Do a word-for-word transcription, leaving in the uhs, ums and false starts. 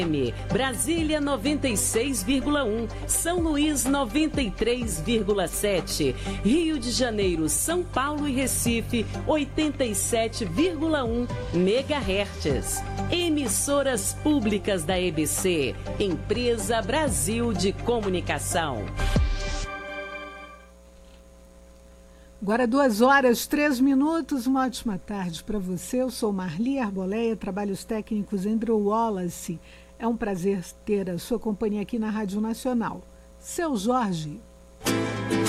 Brasília noventa e seis vírgula um, São Luís noventa e três vírgula sete, Rio de Janeiro, São Paulo e Recife oitenta e sete vírgula um megahertz. Emissoras públicas da E B C, Empresa Brasil de Comunicação. Agora duas horas, três minutos, uma ótima tarde para você. Eu sou Marli Arboleia, trabalhos técnicos Andrew Wallace. É um prazer ter a sua companhia aqui na Rádio Nacional. Seu Jorge.